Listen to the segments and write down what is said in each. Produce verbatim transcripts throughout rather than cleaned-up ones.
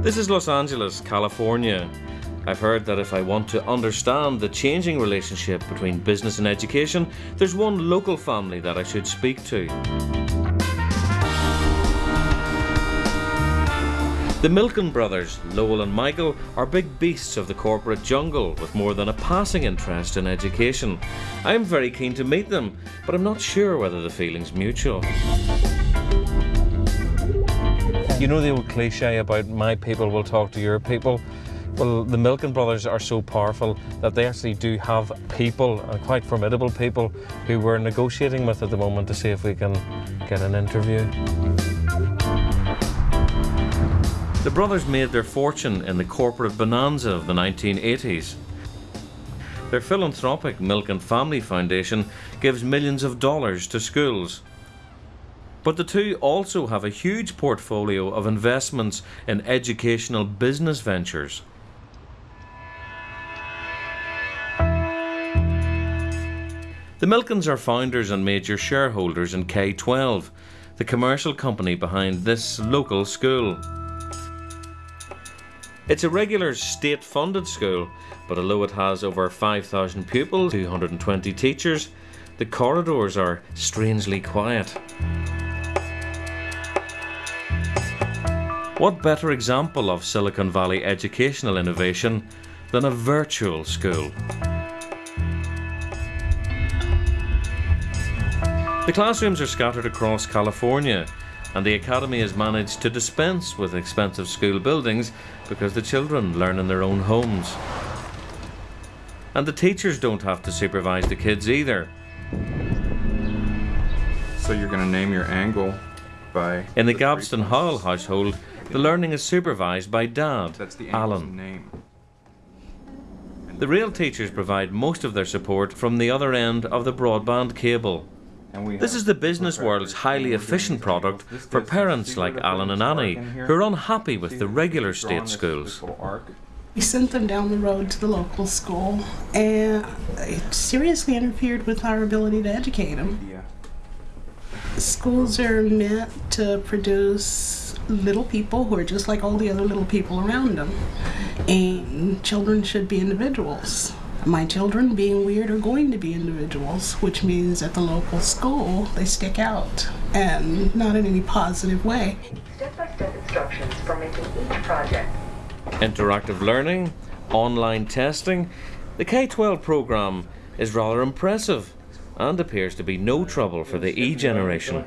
This is Los Angeles, California. I've heard that if I want to understand the changing relationship between business and education, there's one local family that I should speak to. The Milken brothers, Lowell and Michael, are big beasts of the corporate jungle with more than a passing interest in education. I'm very keen to meet them, but I'm not sure whether the feeling's mutual. You know the old cliche about my people will talk to your people? Well, the Milken brothers are so powerful that they actually do have people, and quite formidable people, who we're negotiating with at the moment to see if we can get an interview. The brothers made their fortune in the corporate bonanza of the nineteen eighties. Their philanthropic Milken Family Foundation gives millions of dollars to schools. But the two also have a huge portfolio of investments in educational business ventures. The Milkens are founders and major shareholders in K twelve, the commercial company behind this local school. It's a regular state-funded school, but although it has over five thousand pupils, two hundred twenty teachers, the corridors are strangely quiet. What better example of Silicon Valley educational innovation than a virtual school? The classrooms are scattered across California, and the academy has managed to dispense with expensive school buildings because the children learn in their own homes. And the teachers don't have to supervise the kids either. So you're going to name your angle by... In the Gabston Howell household, the learning is supervised by Dad, That's the Alan. name. The real teachers provide most of their support from the other end of the broadband cable. This is the business world's highly efficient product for parents like Alan and Annie, who are unhappy with the regular state schools. We sent them down the road to the local school, and it seriously interfered with our ability to educate them. Schools are meant to produce little people who are just like all the other little people around them, and children should be individuals. My children, being weird, are going to be individuals, which means at the local school they stick out, and not in any positive way. Step-by-step instructions for making each project. Interactive learning, online testing. The K twelve program is rather impressive and appears to be no trouble for the E generation.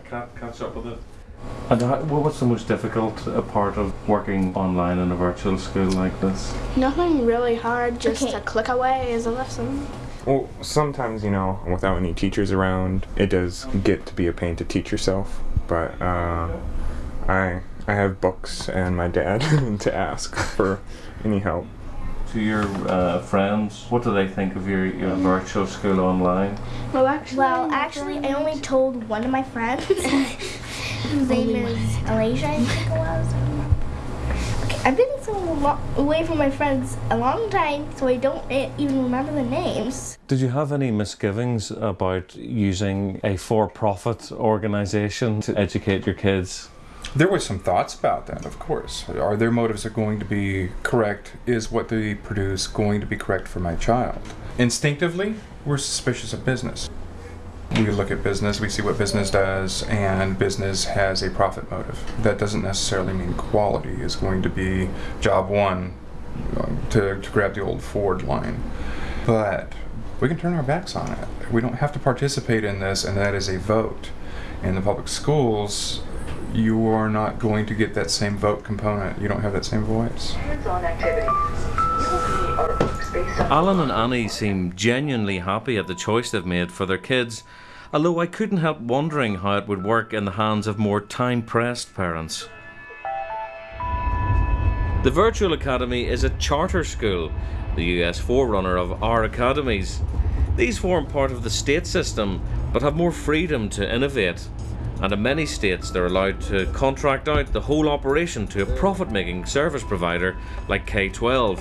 And what's the most difficult part of working online in a virtual school like this? Nothing really hard, just Okay. a click away is a lesson. Well, sometimes, you know, without any teachers around, it does get to be a pain to teach yourself. But uh, I I have books and my dad to ask for any help. To your uh, friends, what do they think of your, your virtual school online? Well, actually, Well, actually, I only told one of my friends. His name is Alasia, I think it was. Okay, I've been so lo away from my friends a long time, so I don't e even remember the names. Did you have any misgivings about using a for-profit organisation to educate your kids? There were some thoughts about that, of course. Are their motives are going to be correct? Is what they produce going to be correct for my child? Instinctively, we're suspicious of business. We look at business, we see what business does, and business has a profit motive. That doesn't necessarily mean quality is going to be job one, to, to grab the old Ford line. But we can turn our backs on it. We don't have to participate in this, and that is a vote. In the public schools, you are not going to get that same vote component. You don't have that same voice. Hands-on activities. You will see artworks based on... Alan and Annie seem genuinely happy at the choice they've made for their kids, although I couldn't help wondering how it would work in the hands of more time-pressed parents. The Virtual Academy is a charter school, the U S forerunner of our academies. These form part of the state system, but have more freedom to innovate. And in many states they're allowed to contract out the whole operation to a profit-making service provider like K twelve.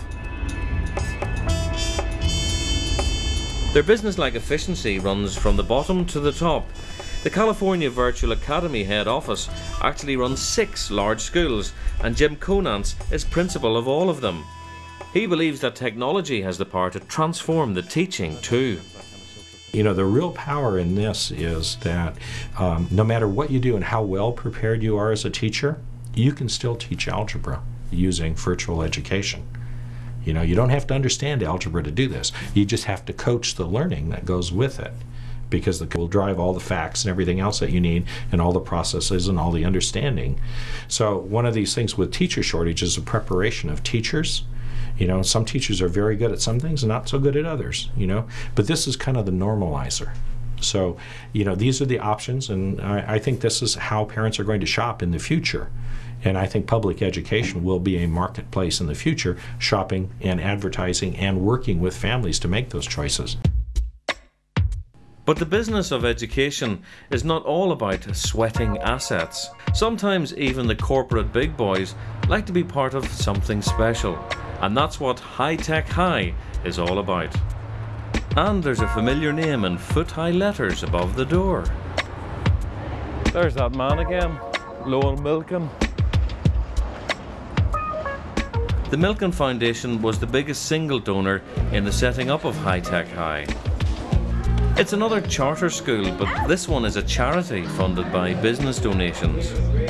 Their business-like efficiency runs from the bottom to the top. The California Virtual Academy head office actually runs six large schools, and Jim Conance is principal of all of them. He believes that technology has the power to transform the teaching too. You know, the real power in this is that um, no matter what you do and how well prepared you are as a teacher, you can still teach algebra using virtual education. You know, you don't have to understand algebra to do this. You just have to coach the learning that goes with it, because it will drive all the facts and everything else that you need and all the processes and all the understanding. So one of these things with teacher shortage is the preparation of teachers. You know, some teachers are very good at some things and not so good at others, you know, but this is kind of the normalizer. So, you know, these are the options, and I, I think this is how parents are going to shop in the future. And I think public education will be a marketplace in the future, shopping and advertising and working with families to make those choices. But the business of education is not all about sweating assets. Sometimes even the corporate big boys like to be part of something special. And that's what High Tech High is all about. And there's a familiar name in foot-high letters above the door. There's that man again, Lowell Milken. The Milken Foundation was the biggest single donor in the setting up of High Tech High. It's another charter school, but this one is a charity funded by business donations.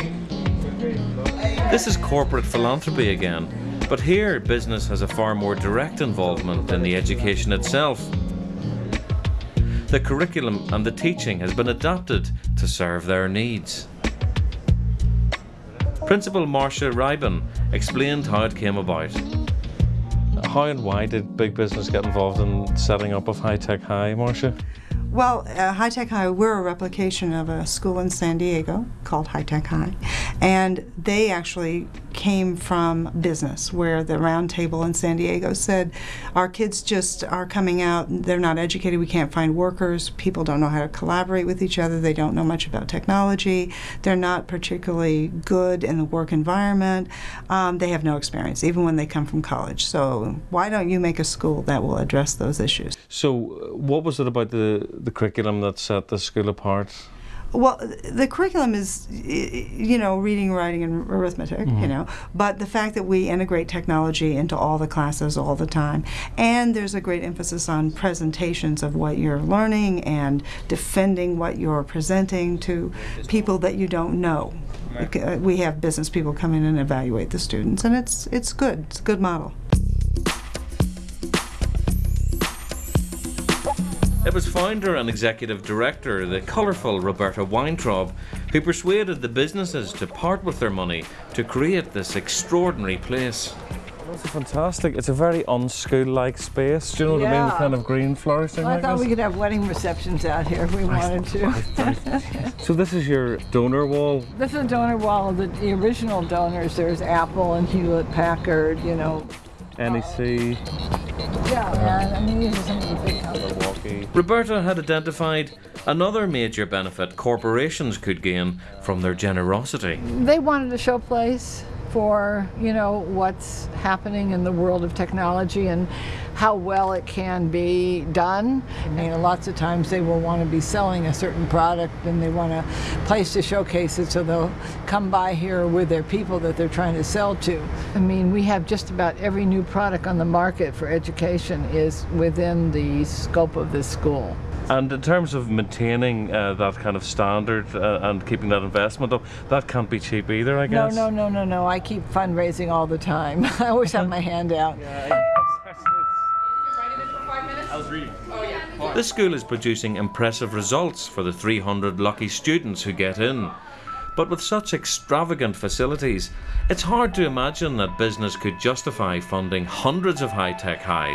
This is corporate philanthropy again, but here business has a far more direct involvement in the education itself. The curriculum and the teaching has been adapted to serve their needs. Principal Marcia Rybin explained how it came about. How and why did big business get involved in setting up of High Tech High, Marcia? Well, uh, High Tech High, we're a replication of a school in San Diego called High Tech High, and they actually came from business, where the round table in San Diego said, our kids just are coming out, they're not educated, we can't find workers, people don't know how to collaborate with each other, they don't know much about technology, they're not particularly good in the work environment, um, they have no experience, even when they come from college. So why don't you make a school that will address those issues? So what was it about the, the curriculum that set the school apart? Well, the curriculum is, you know, reading, writing, and arithmetic, mm-hmm. you know, but the fact that we integrate technology into all the classes all the time, and there's a great emphasis on presentations of what you're learning and defending what you're presenting to people that you don't know. We have business people come in and evaluate the students, and it's, it's good. It's a good model. It was founder and executive director, the colourful Roberta Weintraub, who persuaded the businesses to part with their money to create this extraordinary place. That's fantastic. It's a very unschool-like space. Do you know what yeah. I mean? Kind of green flourishing. Well, I like thought this. we could have wedding receptions out here if we wanted to. So this is your donor wall? This is a donor wall of the, the original donors. There's Apple and Hewlett Packard, you know. N E C. Yeah, I mean, these are some of the big companies. Roberta had identified another major benefit corporations could gain from their generosity. They wanted a showplace for, you know, what's happening in the world of technology and how well it can be done. You know, lots of times they will want to be selling a certain product and they want a place to showcase it, so they'll come by here with their people that they're trying to sell to. I mean, we have just about every new product on the market for education is within the scope of this school. And in terms of maintaining uh, that kind of standard uh, and keeping that investment up, that can't be cheap either, I guess. No, no, no, no, no. I keep fundraising all the time. I always have my hand out. This school is producing impressive results for the three hundred lucky students who get in. But with such extravagant facilities, it's hard to imagine that business could justify funding hundreds of high-tech highs